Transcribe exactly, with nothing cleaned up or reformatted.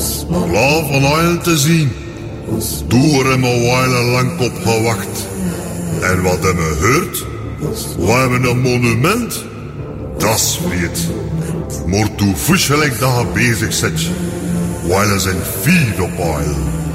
Klaar van oil te zien. Door hebben we wijle lang op gewacht. En wat hebben we gehoord? We hebben een monument. Dat is weet. Maar toen voes gelijk dat je bezig zit. Wijle zijn vier op oil.